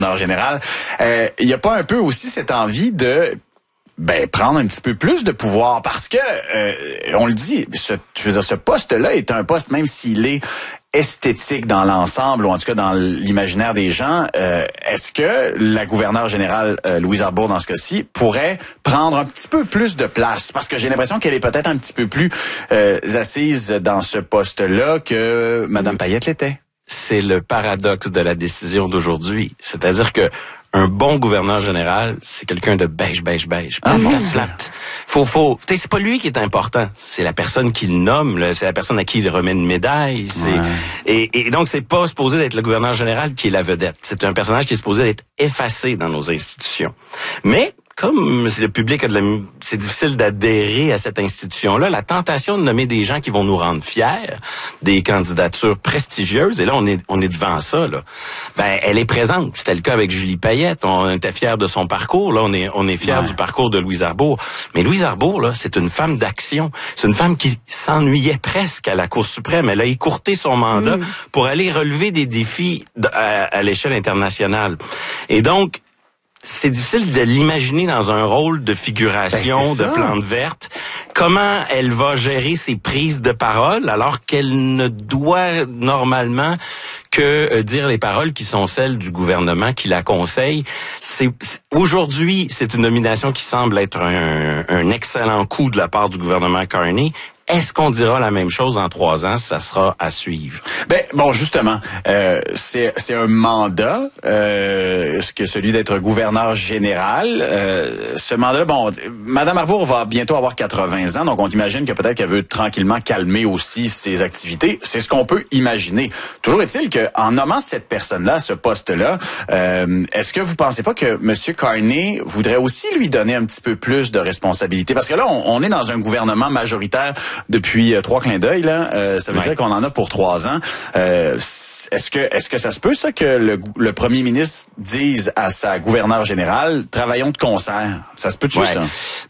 gouverneur général. Il y a pas un peu aussi cette envie de prendre un petit peu plus de pouvoir parce que on le dit, ce poste-là est un poste, même s'il est esthétique dans l'ensemble, ou en tout cas dans l'imaginaire des gens, est-ce que la gouverneure générale Louise Arbour, dans ce cas-ci, pourrait prendre un petit peu plus de place? Parce que j'ai l'impression qu'elle est peut-être un petit peu plus assise dans ce poste-là que Mme Payette l'était. C'est le paradoxe de la décision d'aujourd'hui. C'est-à-dire que un bon gouverneur général, c'est quelqu'un de beige, pas flat. C'est pas lui qui est important, c'est la personne qui le nomme, là, c'est la personne à qui il remet une médaille. Et donc c'est pas supposé d'être le gouverneur général qui est la vedette. C'est un personnage qui est supposé d'être effacé dans nos institutions. Mais comme le public c'est difficile d'adhérer à cette institution-là, la tentation de nommer des gens qui vont nous rendre fiers, des candidatures prestigieuses, et là on est devant ça, là. Elle est présente. C'était le cas avec Julie Payette. On était fiers de son parcours. Là, on est fiers du parcours de Louise Arbour. Mais Louise Arbour, là, c'est une femme d'action. C'est une femme qui s'ennuyait presque à la Cour suprême. Elle a écourté son mandat pour aller relever des défis à l'échelle internationale. Et donc, c'est difficile de l'imaginer dans un rôle de figuration, de plante verte. Comment elle va gérer ses prises de parole alors qu'elle ne doit normalement que dire les paroles qui sont celles du gouvernement qui la conseille. Aujourd'hui, c'est une nomination qui semble être un excellent coup de la part du gouvernement Carney. Est-ce qu'on dira la même chose dans 3 ans? Ça sera à suivre. Justement, c'est un mandat, que celui d'être gouverneur général. Ce mandat-là, Mme Arbour va bientôt avoir 80 ans, donc on imagine que peut-être qu'elle veut tranquillement calmer aussi ses activités. C'est ce qu'on peut imaginer. Toujours est-il qu'en nommant cette personne-là, ce poste-là, est-ce que vous pensez pas que M. Carney voudrait aussi lui donner un petit peu plus de responsabilité? Parce que là, on est dans un gouvernement majoritaire depuis 3 clins d'œil, là. Ça veut dire qu'on en a pour 3 ans. Est-ce que ça se peut, ça, que le premier ministre dise à sa gouverneure générale, travaillons de concert? Ça se peut-tu, ça?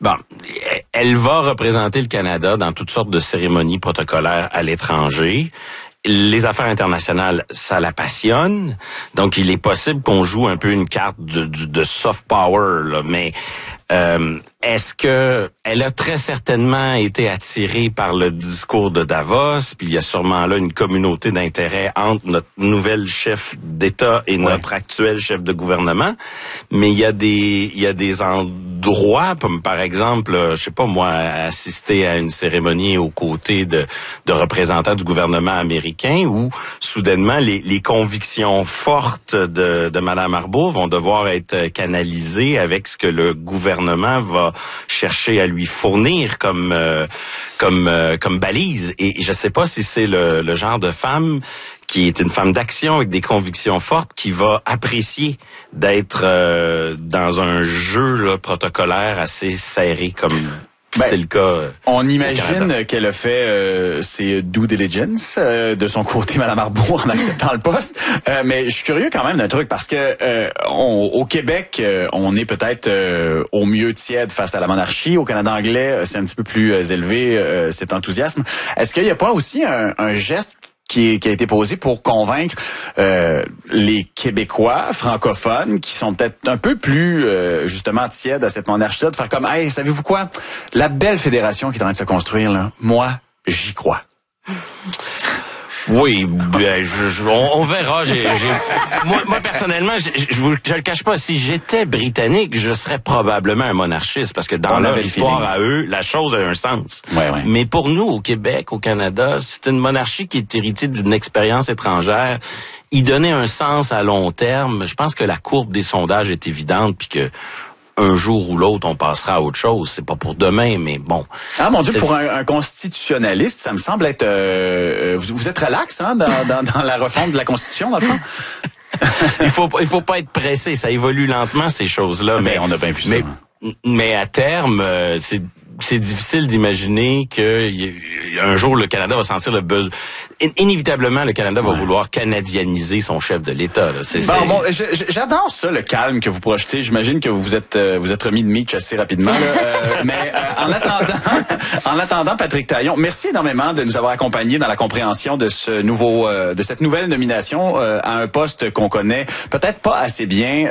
Elle va représenter le Canada dans toutes sortes de cérémonies protocolaires à l'étranger. Les affaires internationales, ça la passionne. Donc, il est possible qu'on joue un peu une carte de soft power, là, mais est-ce que elle a très certainement été attirée par le discours de Davos, puis il y a sûrement là une communauté d'intérêt entre notre nouvelle chef d'État et notre actuel chef de gouvernement, mais il y a des endroits, comme par exemple, je sais pas moi, assister à une cérémonie aux côtés de représentants du gouvernement américain où soudainement les convictions fortes de Mme Arbour vont devoir être canalisées avec ce que le gouvernement va chercher à lui fournir comme balise. Et je sais pas si c'est le genre de femme qui est une femme d'action avec des convictions fortes qui va apprécier d'être dans un jeu là, protocolaire assez serré comme c'est le cas. On imagine qu'elle a fait ses due diligence de son côté, Mme Arbour, en acceptant le poste. Mais je suis curieux quand même d'un truc parce que au Québec, on est peut-être au mieux tiède face à la monarchie. Au Canada anglais, c'est un petit peu plus élevé cet enthousiasme. Est-ce qu'il n'y a pas aussi un geste qui a été posé pour convaincre les Québécois francophones qui sont peut-être un peu plus justement tièdes à cette monarchie-là, de faire comme, hey, savez-vous quoi? La belle fédération qui est en train de se construire, là, moi, j'y crois. Oui, on verra. Moi personnellement, je le cache pas. Si j'étais britannique, je serais probablement un monarchiste parce que dans leur histoire à eux, la chose a un sens. Ouais. Mais pour nous, au Québec, au Canada, c'est une monarchie qui est héritée d'une expérience étrangère. Y donner un sens à long terme, je pense que la courbe des sondages est évidente, puis que un jour ou l'autre, on passera à autre chose. C'est pas pour demain, mais bon. Ah mon Dieu, pour un constitutionnaliste, ça me semble être... vous êtes relax dans la refonte de la Constitution, dans le fond? Il faut pas être pressé. Ça évolue lentement, ces choses-là. Mais on a bien vu ça. Mais à terme, c'est difficile d'imaginer que un jour le Canada va sentir le besoin. Inévitablement, le Canada va vouloir canadianiser son chef de l'État. Là. Bon, j'adore ça, le calme que vous projetez. J'imagine que vous êtes remis de Mitch assez rapidement. Là. Mais en attendant, Patrick Taillon, merci énormément de nous avoir accompagnés dans la compréhension de cette nouvelle nomination à un poste qu'on connaît peut-être pas assez bien.